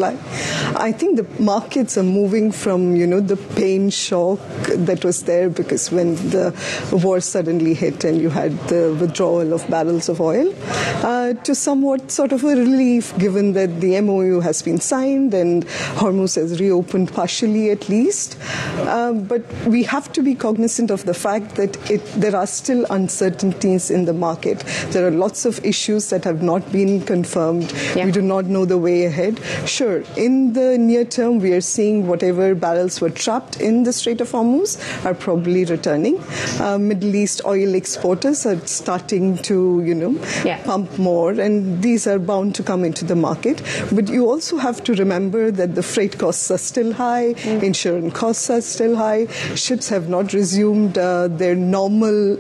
supply. I think the markets are moving from, the pain shock that was there because when the war suddenly hit and you had the withdrawal of barrels of oil, to somewhat sort of a relief given that the MOU has been signed and Hormuz has reopened partially at least. But we have to be cognizant of the fact that there are still uncertainties in the market. There are lots of issues that have not been confirmed. Yeah. We do not know the way ahead. Sure, in the near term, we are seeing whatever barrels were trapped in the Strait of Hormuz are probably returning. Middle East oil exporters are starting to, pump more, and these are bound to come into the market. But you also have to remember that the freight costs are still high, insurance costs are still high, ships have not resumed their normal,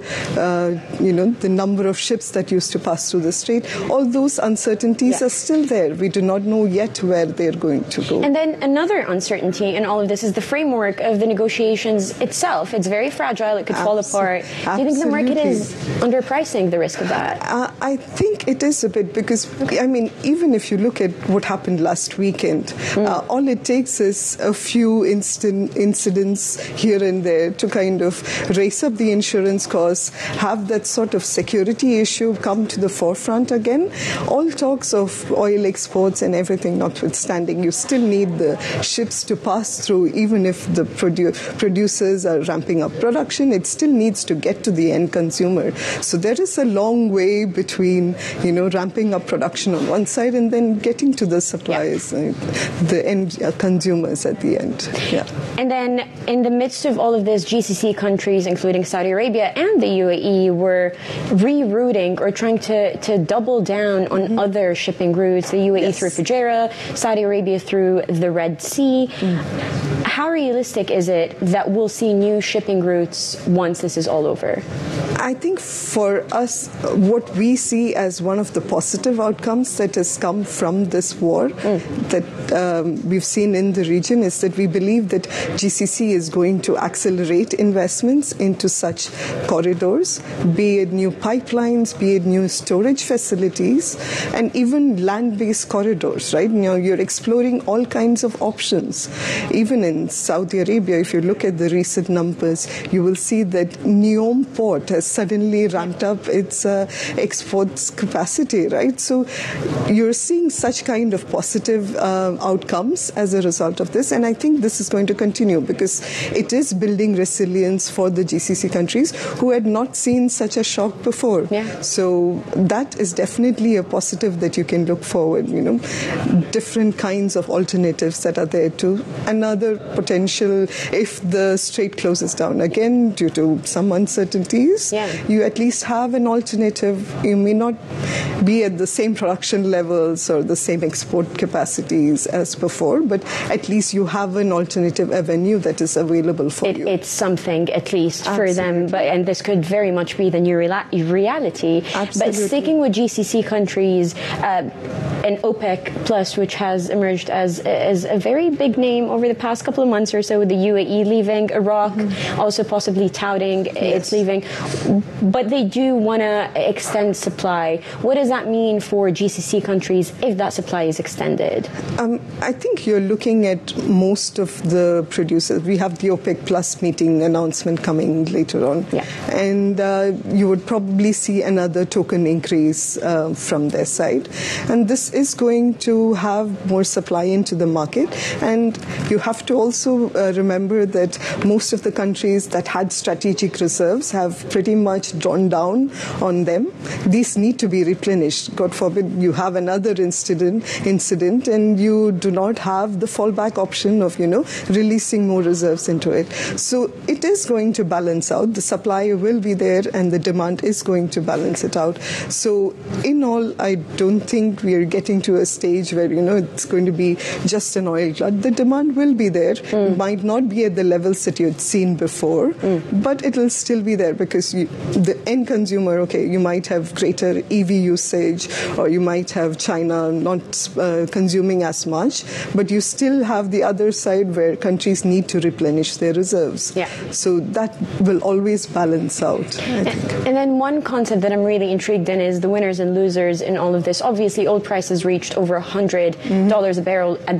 the number of ships that used to pass through the strait. All those uncertainties are still there. We do not know yet where they're going to go. And then another uncertainty in all of this is the framework of the negotiations itself. It's very fragile. It could fall apart. Do you think the market is underpricing the risk of that? I think it is a bit because, even if you look at what happened last weekend, all it takes is a few incidents here and there to kind of raise up the insurance costs, have that sort of security issue come to the forefront again. All talks of oil exports and everything notwithstanding, you still need the ships to pass through. Even if the producers are ramping up production, it still needs to get to the end consumer. So there is a long way between, ramping up production on one side and then getting to the suppliers, the end consumers at the end. Yeah. And then in the midst of all of this, GCC countries, including Saudi Arabia and the UAE, were rerouting or trying to double down on other shipping routes, the UAE through Fujairah, Saudi Arabia through the Red Sea. How realistic is it that we'll see new shipping routes once this is all over? I think for us, what we see as one of the positive outcomes that has come from this war that we've seen in the region is that we believe that GCC is going to accelerate investments into such corridors, be it new pipelines, be it new storage facilities, and even land-based corridors, right? You're exploring all kinds of options. Even in Saudi Arabia, if you look at the recent numbers, you will see that Neom port has suddenly ramped up its exports capacity, right? So you're seeing such kind of positive outcomes as a result of this, and I think this is going to continue because it is building resilience for the GCC countries who had not seen such a shock before. Yeah. So that is definitely a positive that you can look forward, different kinds of alternatives that are there too. Another potential, if the strait closes down again due to some uncertainties, you at least have an alternative. You may not be at the same production levels or the same export capacities as before, but at least you have an alternative avenue that is available for you. It's something at least for them, and this could very much be the new reality. Absolutely. But sticking with GCC countries, and OPEC Plus, which has emerged as a very big name over the past couple of months or so, with the UAE leaving, Iraq also possibly touting it's leaving. But they do want to extend supply. What does that mean for GCC countries if that supply is extended? I think you're looking at most of the producers. We have the OPEC Plus meeting announcement coming later on. Yeah. And you would probably see another token increase from their side. And this is going to have more supply into the market. And you have to also remember that most of the countries that had strategic reserves have pretty much drawn down on them. These need to be replenished. God forbid you have another incident and you do not have the fallback option of, releasing more reserves into it. So it is going to balance out. The supply will be there and the demand is going to balance it out. So in all, I don't think we are getting to a stage where, it's going to be just an oil glut. The demand will be there. It might not be at the levels that you had seen before, but it will still be there because the end consumer, you might have greater EV usage or you might have China not consuming as much, but you still have the other side where countries need to replenish their reserves. Yeah. So that will always balance out, I think. And then one concept that I'm really intrigued in is the winners and losers in all of this. Obviously, oil prices reached over $100 a barrel at